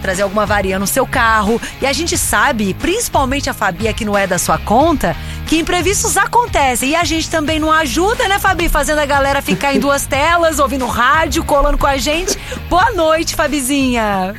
trazer alguma avaria no seu carro. E a gente sabe, principalmente a Fabi aqui no É da Sua Conta, que imprevistos acontecem. E a gente também não ajuda, né, Fabi? Fazendo a galera ficar em duas telas, ouvindo rádio, colando com a gente. Boa noite, Fabizinha.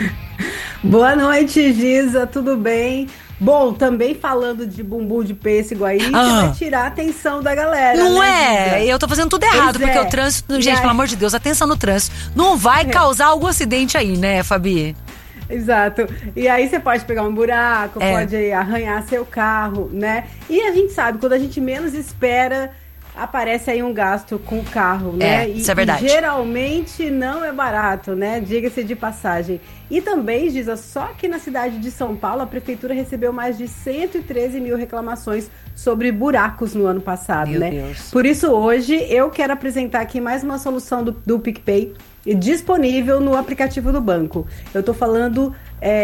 Boa noite, Giza, tudo bem? Bom, também falando de bumbum de pêssego aí, que vai tirar a atenção da galera, não, né, é? Giza? Eu tô fazendo tudo errado, porque o trânsito... Gente, pelo amor de Deus, atenção no trânsito. Não vai causar algum acidente aí, né, Fabi? Exato. E aí você pode pegar um buraco, pode arranhar seu carro, né? E a gente sabe, quando a gente menos espera, aparece aí um gasto com o carro, né? Isso é verdade. E geralmente não é barato, né? Diga-se de passagem. E também, Giza, só que na cidade de São Paulo, a prefeitura recebeu mais de 113 mil reclamações sobre buracos no ano passado, Meu né? Deus. Por isso, hoje, eu quero apresentar aqui mais uma solução do PicPay disponível no aplicativo do banco. Eu tô falando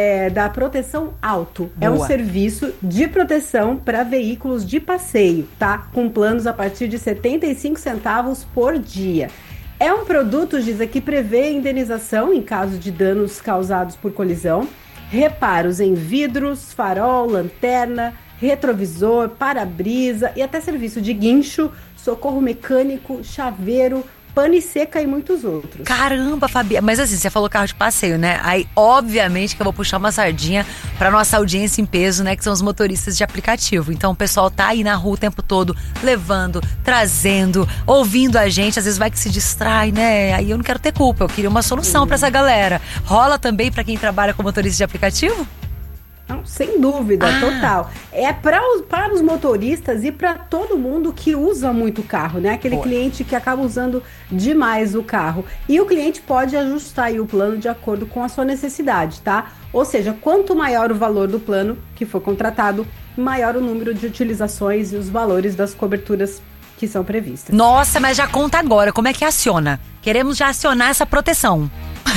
da Proteção Auto. Boa. É um serviço de proteção para veículos de passeio, tá? Com planos a partir de 75 centavos por dia. É um produto, Giza, que prevê indenização em caso de danos causados por colisão, reparos em vidros, farol, lanterna, retrovisor, para-brisa e até serviço de guincho, socorro mecânico, chaveiro, pane seca e muitos outros. Caramba, Fabi. Mas assim, você falou carro de passeio, né? Aí, obviamente, que eu vou puxar uma sardinha pra nossa audiência em peso, né? Que são os motoristas de aplicativo. Então, o pessoal tá aí na rua o tempo todo, levando, trazendo, ouvindo a gente. Às vezes vai que se distrai, né? Aí eu não quero ter culpa. Eu queria uma solução pra essa galera. Rola também pra quem trabalha com motorista de aplicativo? Não, sem dúvida, total. É para os motoristas e para todo mundo que usa muito o carro, né? Aquele cliente que acaba usando demais o carro. E o cliente pode ajustar aí o plano de acordo com a sua necessidade, tá? Ou seja, quanto maior o valor do plano que for contratado, maior o número de utilizações e os valores das coberturas que são previstas. Nossa, mas já conta agora. Como é que aciona? Queremos já acionar essa proteção.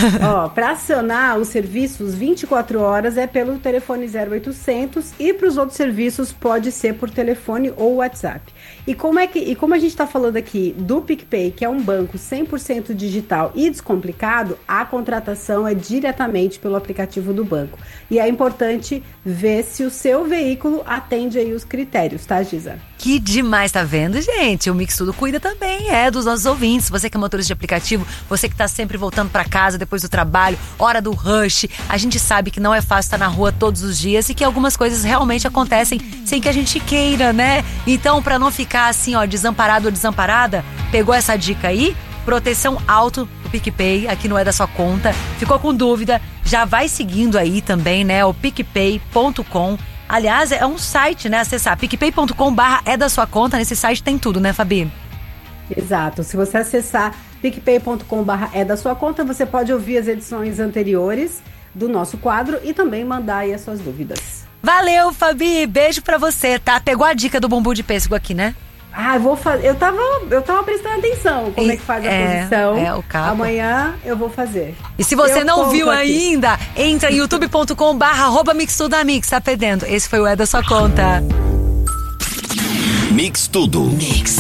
Para acionar os serviços 24 horas é pelo telefone 0800 e para os outros serviços pode ser por telefone ou WhatsApp. E como a gente está falando aqui do PicPay, que é um banco 100% digital e descomplicado, a contratação é diretamente pelo aplicativo do banco. E é importante ver se o seu veículo atende aí os critérios, tá, Giza? Que demais, tá vendo, gente? O Mix Tudo cuida também, dos nossos ouvintes. Você que é motorista de aplicativo, você que tá sempre voltando pra casa depois do trabalho, hora do rush. A gente sabe que não é fácil estar na rua todos os dias e que algumas coisas realmente acontecem sem que a gente queira, né? Então, pra não ficar assim, desamparado ou desamparada, pegou essa dica aí? Proteção Auto do PicPay, aqui no É da Sua Conta. Ficou com dúvida? Já vai seguindo aí também, né? O picpay.com. Aliás, é um site, né? Acessar picpay.com/é da sua conta. Nesse site tem tudo, né, Fabi? Exato. Se você acessar picpay.com/é da sua conta, você pode ouvir as edições anteriores do nosso quadro e também mandar aí as suas dúvidas. Valeu, Fabi. Beijo pra você, tá? Pegou a dica do bumbum de pêssego aqui, né? Eu vou fazer. Eu tava prestando atenção como é que faz a posição. O cabo. Amanhã eu vou fazer. E se você não viu ainda, entra em youtube.com/mixtudamix, tá perdendo. Esse foi o É da Sua Conta. Mix Tudo. Mix.